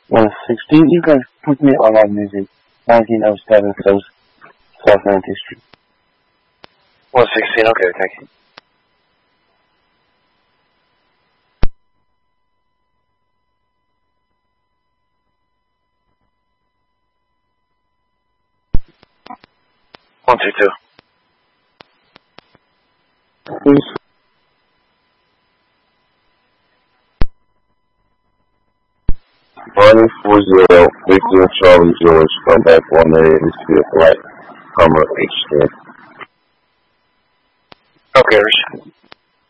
116, you guys put me on our music. 1907 close, South 90th Street. 116, okay, thank you. One, two, two. Please. Barney 40, Victor Charlie George, come back 1A, receive flight, Hummer H10. Okay, Rich.